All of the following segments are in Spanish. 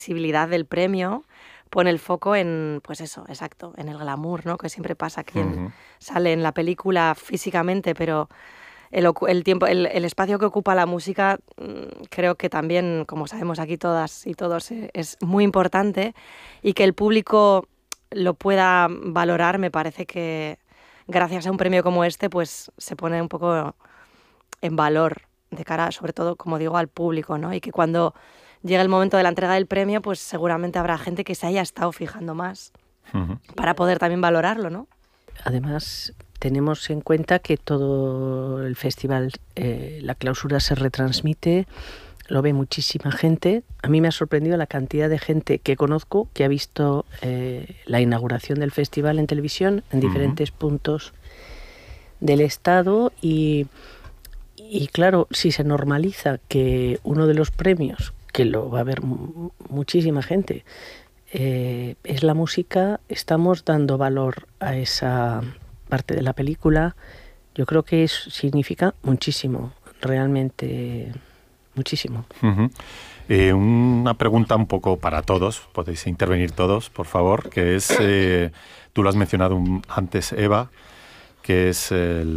visibilidad del premio pone el foco en, pues eso, exacto, en el glamour, ¿no? Que siempre pasa quien sale en la película físicamente, pero el tiempo, el espacio que ocupa la música, creo que también, como sabemos aquí todas y todos, es muy importante, y que el público lo pueda valorar, me parece que gracias a un premio como este, pues se pone un poco en valor de cara, sobre todo, como digo, al público, ¿no? Y que cuando llegue el momento de la entrega del premio, pues seguramente habrá gente que se haya estado fijando más para poder también valorarlo, ¿no? Además, tenemos en cuenta que todo el festival, la clausura se retransmite, lo ve muchísima gente. A mí me ha sorprendido la cantidad de gente que conozco que ha visto la inauguración del festival en televisión en diferentes puntos del estado y claro, si se normaliza que uno de los premios, que lo va a ver muchísima gente, es la música, estamos dando valor a esa parte de la película. Yo creo que significa muchísimo, realmente muchísimo. Una pregunta un poco para todos, podéis intervenir todos, por favor, que es, tú lo has mencionado antes, Eva, que es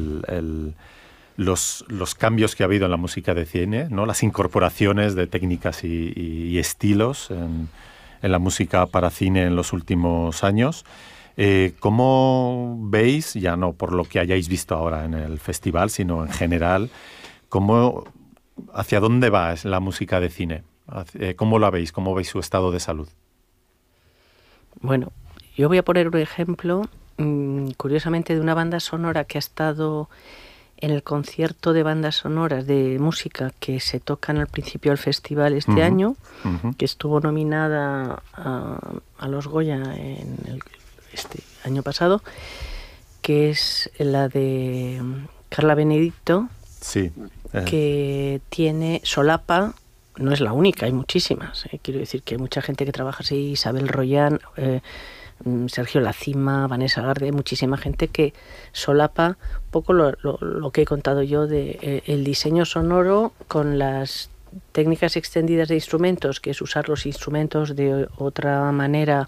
los cambios que ha habido en la música de cine, ¿no? Las incorporaciones de técnicas y estilos en la música para cine en los últimos años. ¿Cómo veis, ya no por lo que hayáis visto ahora en el festival, sino en general, hacia dónde va la música de cine? ¿Cómo la veis? ¿Cómo veis su estado de salud? Bueno, yo voy a poner un ejemplo, curiosamente, de una banda sonora que ha estado en el concierto de bandas sonoras de música que se tocan al principio del festival este año, que estuvo nominada a los Goya este año pasado, que es la de Carla Benedicto, sí, que tiene solapa. No es la única, hay muchísimas. Quiero decir que hay mucha gente que trabaja así, Isabel Royán, Sergio Lacima, Vanessa Garde, muchísima gente que solapa un poco lo que he contado yo de el diseño sonoro con las técnicas extendidas de instrumentos, que es usar los instrumentos de otra manera,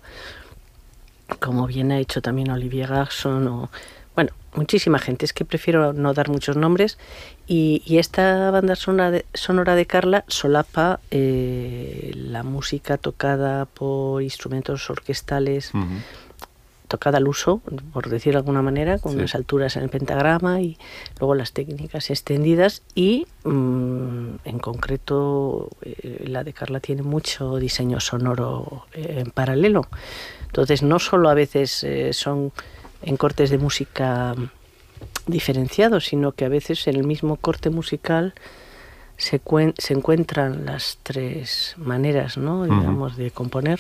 como bien ha hecho también Olivier Garson, o bueno, muchísima gente, es que prefiero no dar muchos nombres, y esta banda sonora de Carla solapa la música tocada por instrumentos orquestales, tocada al uso, por decir de alguna manera, con unas alturas en el pentagrama, y luego las técnicas extendidas, y en concreto la de Carla tiene mucho diseño sonoro en paralelo. Entonces no solo a veces son en cortes de música diferenciados, sino que a veces en el mismo corte musical se encuentran las tres maneras, ¿no? Digamos, de componer.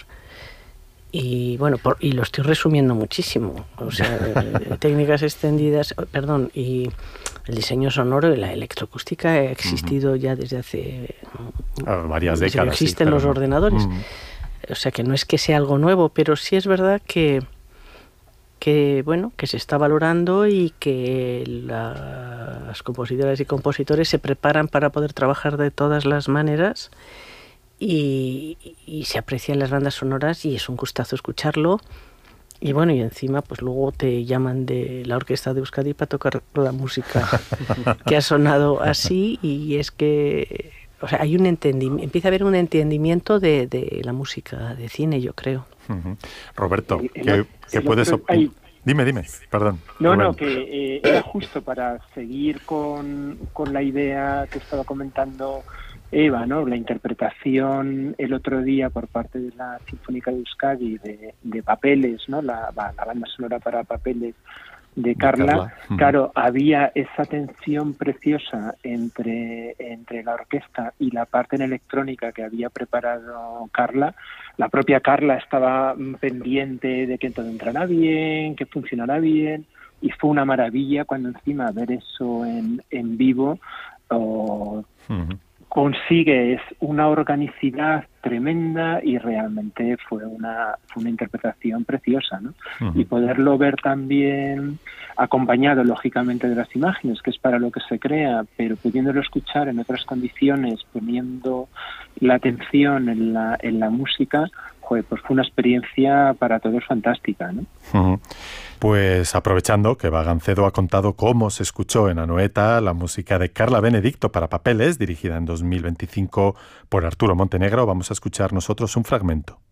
Y bueno, y lo estoy resumiendo muchísimo. O sea, técnicas extendidas, perdón, y el diseño sonoro y la electroacústica ha existido ya desde hace varias décadas. Existen los ordenadores. O sea, que no es que sea algo nuevo, pero sí es verdad que bueno, que se está valorando, y que las compositoras y compositores se preparan para poder trabajar de todas las maneras, y se aprecian las bandas sonoras, y es un gustazo escucharlo. Y bueno, y encima pues luego te llaman de la orquesta de Euskadi para tocar la música que ha sonado así, y es que, o sea, hay empieza a haber un entendimiento de la música de cine, yo creo. Roberto, ¿qué puedes opinar? Dime, perdón. No, que era justo para seguir con la idea que estaba comentando Eva, ¿no? La interpretación el otro día por parte de la Sinfónica de Euskadi de Papeles, ¿no? La banda sonora para Papeles de Carla. Claro, había esa tensión preciosa entre la orquesta y la parte en electrónica que había preparado Carla. La propia Carla estaba pendiente de que todo entrara bien, que funcionara bien, y fue una maravilla cuando encima ver eso en vivo consigues una organicidad tremenda y realmente fue una interpretación preciosa, ¿no? Y poderlo ver también acompañado, lógicamente, de las imágenes, que es para lo que se crea, pero pudiéndolo escuchar en otras condiciones, poniendo la atención en la música, pues fue una experiencia para todos fantástica, ¿no? Pues aprovechando que Bagancedo ha contado cómo se escuchó en Anoeta la música de Carla Benedicto para papeles, dirigida en 2025 por Arturo Montenegro, vamos a escuchar nosotros un fragmento.